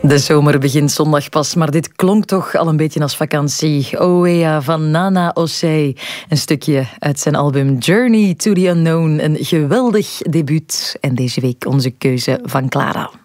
De zomer begint zondag pas, maar dit klonk toch al een beetje als vakantie. Oea van Nana Osei. Een stukje uit zijn album Journey to the Unknown. Een geweldig debuut. En deze week onze keuze van Clara.